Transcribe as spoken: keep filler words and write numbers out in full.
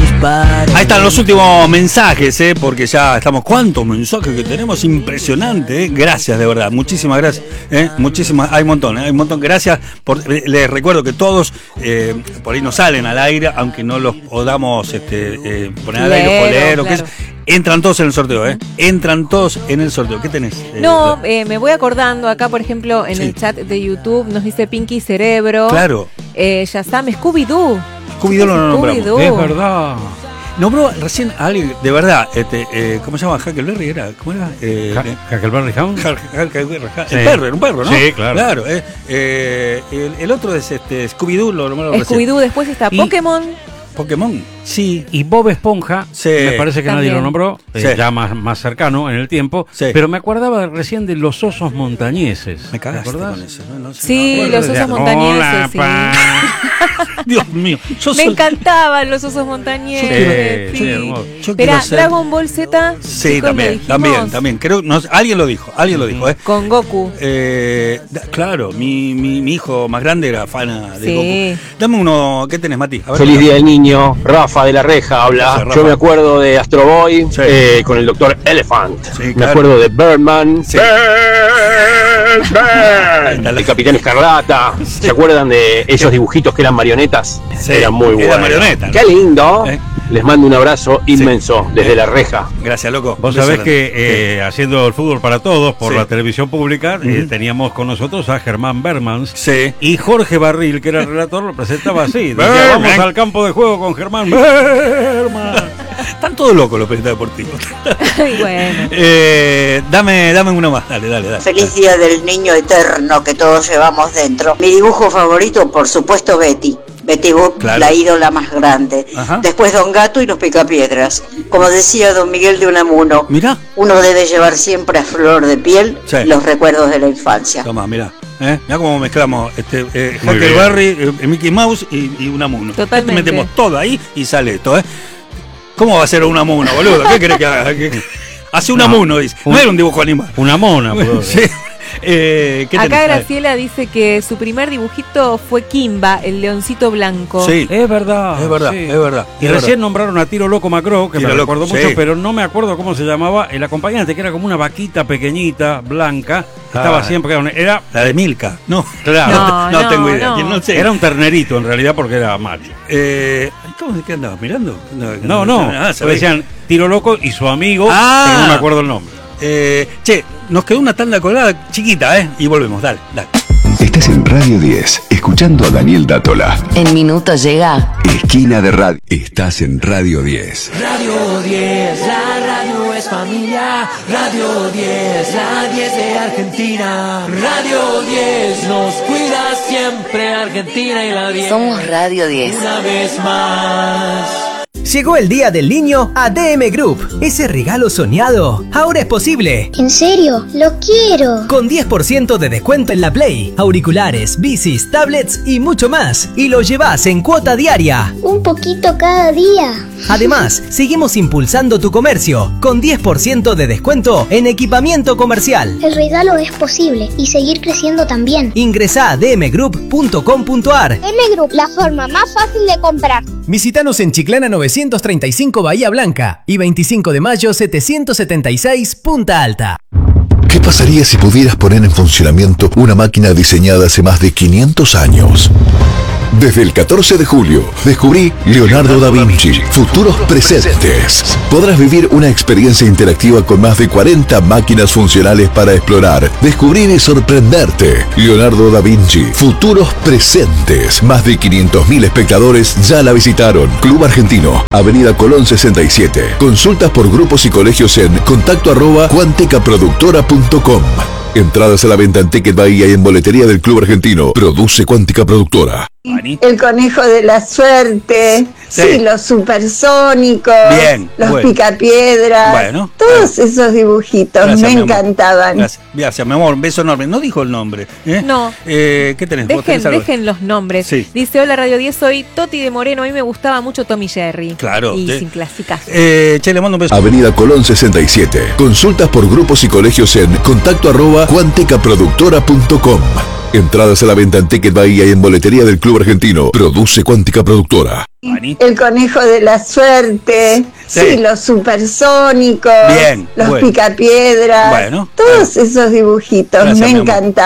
Ahí están los últimos mensajes, ¿eh? Porque ya estamos. ¿Cuántos mensajes que tenemos? Impresionante, ¿eh? Gracias, de verdad. Muchísimas gracias. ¿eh? Muchísimas. Hay un montón, ¿eh? Hay un montón. Gracias. Por, les recuerdo que todos eh, por ahí no salen al aire, aunque no los podamos este, eh, poner al aire o leer o qué es. Entran todos en el sorteo, ¿eh? Entran todos en el sorteo. ¿Qué tenés? Eh, no, eh, me voy acordando acá, por ejemplo, en sí. el chat de YouTube nos dice Pinky Cerebro. Claro. Eh, Yazam, Scooby-Doo. Scooby-Doo lo nombramos. Scooby-Doo. Es verdad. Nombró recién a alguien, de verdad, este, eh, ¿cómo se llama? Huckleberry era, ¿cómo era? Eh, ha- Huckleberry Hound. Huckleberry Hound. Sí. El perro, era un perro, ¿no? Sí, claro. Claro, eh, eh, el, el otro es este Scooby-Doo, lo nombró recién. Scooby-Doo, después está Y- Pokémon. Pokémon, sí. Y Bob Esponja, Sí. me parece que También. nadie lo nombró, eh, Sí. ya más, más cercano en el tiempo, Sí. pero me acordaba recién de los osos montañeses. Me cagaste acordás? con eso, ¿no? No sé, Sí, no, los no, osos no, montañeses, Hola, sí. pa. Dios mío. Yo Me soy- encantaban los osos montañeses. Sí, Sí. sí, hermoso. Yo Espera, quiero ser- Dragon Ball Z. Sí, chicos, lo también, dijimos. también, también. Creo, no, alguien lo dijo, alguien lo dijo, ¿eh? Con Goku. Eh, da- claro, mi, mi, mi hijo más grande era fan de Sí. Goku. Dame uno, ¿qué tenés, Mati? A ver, Feliz dame. Día del Niño, Rafa de la Reja habla. Gracias, Rafa. Yo me acuerdo de Astro Boy Sí. eh, con el doctor Elephant. Sí, Me claro. acuerdo de Birdman. Sí. Birdman. El Capitán Escarlata. ¿Se acuerdan de esos dibujitos que eran marionetas? Sí, Eran muy era buenos. marioneta, ¿no? Qué lindo. Eh. Les mando un abrazo inmenso desde Eh. la Reja. Gracias, loco. Vos Beso sabés grande. que eh, haciendo el fútbol para todos por Sí. la televisión pública, eh, Ujú. teníamos con nosotros a Germán Bermans. Sí. Y Jorge Barril, que era el relator, lo presentaba así. Decía, Berman. vamos al campo de juego con Germán Berman. Están todos locos los periodistas deportivos. Ay, bueno. eh, dame, dame uno más, dale, dale, dale. Feliz Día del Niño Eterno que todos llevamos dentro. Mi dibujo favorito, por supuesto, Betty. Betty Boop, Claro. la ídola más grande. Ajá. Después Don Gato y los Picapiedras. Como decía Don Miguel de Unamuno, Mirá. uno debe llevar siempre a flor de piel Sí. los recuerdos de la infancia. Toma, mirá. ¿Eh? Mirá cómo mezclamos este, eh, Muy Huckleberry, eh, Mickey Mouse y, y Unamuno. Totalmente. Metemos todo ahí y sale esto, ¿eh? ¿Cómo va a ser Unamuno, boludo? ¿Qué querés que haga? ¿Qué- qué? Hace Unamuno, dice. No un- era un dibujo animal. Una mona, por Sí. Eh, ¿qué Acá tenés? Graciela dice que su primer dibujito fue Kimba, el leoncito blanco. Sí. Es verdad. Es verdad, sí. es verdad. Y es recién verdad. nombraron a Tiro Loco Macro, que Tiro me Loco, recuerdo sí. mucho, pero no me acuerdo cómo se llamaba el acompañante, que era como una vaquita pequeñita, blanca, que estaba Ah. siempre. Era, La de Milka, ¿no? claro, No, no, no, tengo idea. no. ¿Quién? No sé. era un ternerito en realidad porque era macho. Eh, ¿Cómo qué andabas mirando? No, no, Ah, le sabés. decían Tiro Loco y su amigo, Ah. pero no me acuerdo el nombre. Eh, che, nos quedó una tanda colgada chiquita, ¿eh? Y volvemos, dale, dale. Estás en Radio diez, escuchando a Daniel Dátola. En minutos llega Esquina de radio. Estás en Radio diez. Radio diez, la radio es familia. Radio diez, la diez de Argentina. Radio diez nos cuida siempre Argentina y la diez. Somos Radio diez. Una vez más. Llegó el Día del Niño a D M Group. Ese regalo soñado ahora es posible. ¿En serio? ¡Lo quiero! Con diez por ciento de descuento en la Play, auriculares, bicis, tablets y mucho más. Y lo llevas en cuota diaria. Un poquito cada día. Además, seguimos impulsando tu comercio con diez por ciento de descuento en equipamiento comercial. El regalo es posible y seguir creciendo también. Ingresá a d m group punto com punto a r. D M Group, la forma más fácil de comprar. Visítanos en Chiclana novecientos treinta y cinco Bahía Blanca y veinticinco de mayo setecientos setenta y seis Punta Alta. ¿Qué pasaría si pudieras poner en funcionamiento una máquina diseñada hace más de quinientos años? Desde el catorce de julio, descubrí Leonardo da Vinci, Futuros Presentes. Podrás vivir una experiencia interactiva con más de cuarenta máquinas funcionales para explorar, descubrir y sorprenderte. Leonardo da Vinci, Futuros Presentes. Más de quinientos mil espectadores ya la visitaron. Club Argentino, Avenida Colón sesenta y siete. Consultas por grupos y colegios en contacto arroba cuanticaproductora punto com. Entradas a la venta en Ticket Bahía y en boletería del Club Argentino. Produce Cuántica Productora. El conejo de la suerte, Sí. sí, los supersónicos, Bien, los bueno. picapiedras, Bueno, todos esos dibujitos Gracias, me mi amor. encantaban. Gracias, gracias, mi amor. Un beso enorme. No dijo el nombre. ¿eh? No. Eh, ¿Qué tenés? ¿Vos Dejen, tenés algo? dejen los nombres. Sí. Dice, hola Radio diez, soy Toti de Moreno. A mí me gustaba mucho Tommy Jerry. Claro, Y sí. sin clásicas. Eh, che, le mando un beso. Avenida Colón sesenta y siete. Consultas por grupos y colegios en contacto arroba cuanticaproductora punto com. Entradas a la venta en Ticket Bahía y en boletería del Club Argentino. Produce Cuántica Productora. El conejo de la suerte. Sí. Sí, los supersónicos. Bien, Los bueno. picapiedras. Bueno, todos esos dibujitos Gracias, me mi amor. encantaban.